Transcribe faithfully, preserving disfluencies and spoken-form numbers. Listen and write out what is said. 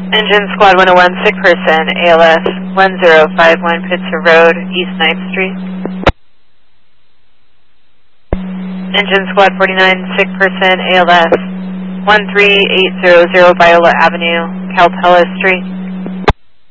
Engine Squad one oh one, sick person, A L S one zero five one Pitzer Road, East ninth Street. Engine Squad forty-nine, sick person, A L S one three eight zero zero Viola Avenue, Calpella Street.